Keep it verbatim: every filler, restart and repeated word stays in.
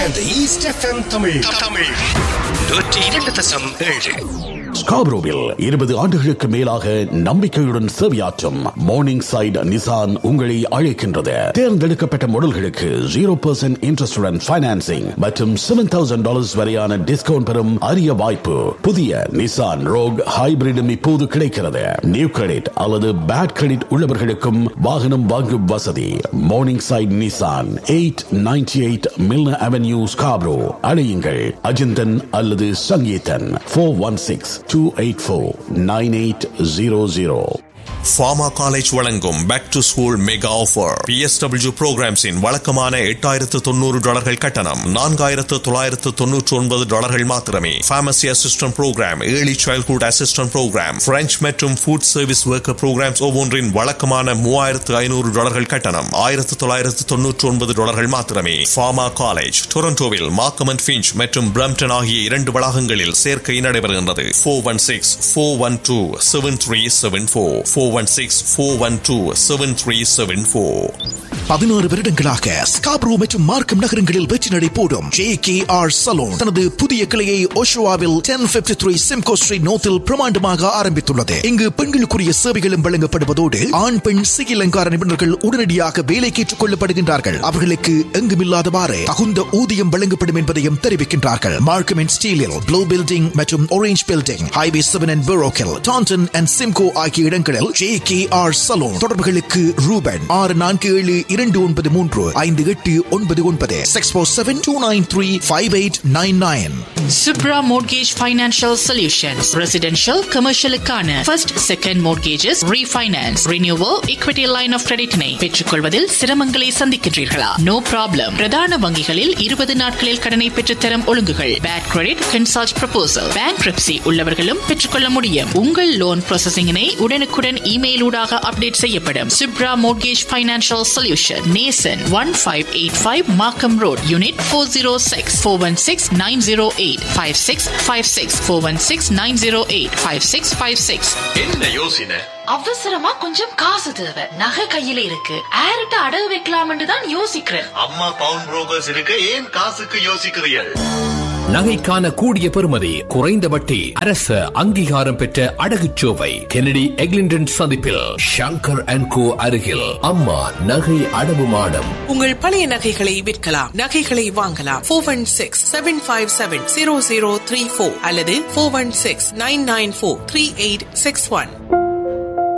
and East F M Tamil Tamil நூற்றி இரண்டு தசம் ஏழு. ஸ்காப்ரோவில் இருபது ஆண்டுகளுக்கு மேலாக நம்பிக்கையுடன் சேவையாற்றும் மார்னிங் சைட் நிசான் உங்களை அழைக்கின்றது. தேர்ந்தெடுக்கப்பட்ட மாடல்களுக்கு ஜீரோ பர்சன்ட் இன்ட்ரெஸ்டுடன் பைனான்சிங் மற்றும் செவன் தௌசண்ட் டாலர்ஸ் வரையான டிஸ்கவுண்ட் பெறும் அரிய வாய்ப்பு. புதிய நிசான் ரோக் ஹைபிரிடும் இப்போது கிடைக்கிறது. நியூ கிரெடிட் அல்லது பேட் கிரெடிட் உள்ளவர்களுக்கும் வாகனம் வாங்கும் வசதி. Morning side Nissan, eight ninety eight Milner avenue, Scarborough. அழையுங்கள் அஜிந்தன் அல்லது Sangeethan. Four one six two eight four nine eight zero zero. Pharma college வழங்கும் back to school mega offer. B S W புரோகிராம்ஸின் வழக்கமான எட்டாயிரத்து தொண்ணூறு டாலர்கள் கட்டணம் நான்காயிரத்து தொள்ளாயிரத்து தொன்னூற்று ஒன்பது டாலர்கள் மாத்திரமே. Pharmacy assistant program, early childhood assistant program, French மற்றும் ஃபுட் சர்வீஸ் ஒர்க்கர் புரோகிராம்ஸ் ஒவ்வொன்றின் வழக்கமான மூவாயிரத்து ஐநூறு டாலர்கள் கட்டணம் ஆயிரத்து தொள்ளாயிரத்து தொன்னூற்று ஒன்பது டாலர்கள் மாத்திரமே. ஃபார்மா காலேஜ் டொரண்டோவில் மார்க்கம் அண்ட் ஃபிஞ்ச் மற்றும் பிரம்டன் ஆகிய இரண்டு வளாகங்களில் சேர்க்கை நடைபெறுகின்றது. Four one six four one two seven three seven four four one six four one two seven three seven four. பதினாறு வருடங்களாக ஸ்காப்ரோ மற்றும் மார்க்கம் நகரங்களில் வெற்றி நடை போடும் ஜே கே ஆர் சலூன் தனது புதிய கிளையை ஓஷோவாவில் ten fifty three Simcoe street நோத்தில் பிரமாண்டமாக ஆரம்பித்துள்ளது. இங்கு பெண்களுக்குரிய சேவைகளும் வழங்கப்படுவதோடு ஆண் பெண் சிகை அலங்கார நிபுணர்கள் உடனடியாக வேலைக்கு ஏற்றுக் கொள்ளப்படுகின்றார்கள். அவர்களுக்கு எங்குமில்லாதவாறு தகுந்த ஊதியம் வழங்கப்படும் என்பதையும் தெரிவிக்கின்றார்கள். மார்க்கம் அண்ட் ஸ்டீலில் ப்ளூ பில்டிங் மற்றும் orange building, highway seven and பெரோக்கில், Tandon and Simcoe ஆகிய இடங்களில் ஜே கே ஆர் சலூன். தொடர்புகளுக்கு ரூபன் ஆறு நான்கு ஏழு இரண்டு ஒன்பது மூன்று ஐந்து எட்டு ஒன்பது ஒன்பது six four seven two nine three five eight nine nine. Subra Mortgage Financial Solutions. Residential, commercial-க்கான first, second mortgages, refinance, renewal, equity line of credit-னை பெற்றுக்கொள்வதில் சிரமங்களை சந்திக்கின்றீர்களா? No problem. பிரதான வங்கிகளில் இருபது நாட்களில் கடனை பெற்றுத்தரும் ஒழுங்குகள். Bad credit, consult proposal. Bankruptcy உள்ளவர்களும் பெற்றுக்கொள்ள முடியும். உங்கள் லோன் ப்ராசஸிங்கினை உடனுக்குடன் இமெயில் ஊடாக அப்டேட் செய்யப்படும். Subra Mortgage Financial Solution. Nason one five eight five Markham Road, Unit four oh six, four one six nine oh eight five six five six, four one six nine oh eight five six five six. என்ன யோசனை? அவசரமா கொஞ்சம் காசு தேவை. நகை கையில இருக்கு. ஆர்ட்ட அடகு வைக்கலாம்னு தான் யோசிக்கிறேன். அம்மா பவுன் புரோக்கர்ஸ் இருக்கு, ஏன் காசுக்கு யோசிக்கிறீர்கள்? நகைக்கான கூடிய பெறுமதி, குறைந்த வட்டி, அரசு அங்கீகாரம் பெற்ற அடகுச்சோவை. கெனடி எக்லிண்டன் சந்திப்பில் ஷங்கர் அண்ட் கோ அருகில் அம்மா நகை அடவு மாடம். உங்கள் பழைய நகைகளை விற்கலாம், நகைகளை வாங்கலாம். Four one six seven five seven zero zero three four அல்லது four one six nine nine four three eight six one.